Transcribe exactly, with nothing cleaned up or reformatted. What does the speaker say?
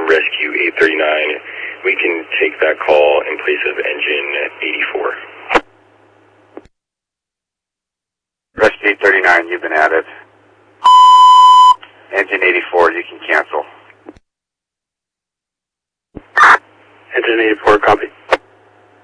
from Rescue eight thirty-nine. We can take that call in place of engine eighty-four. Rescue eight thirty-nine, you've been added. Engine eighty-four, you can cancel. Engine eighty-four, copy.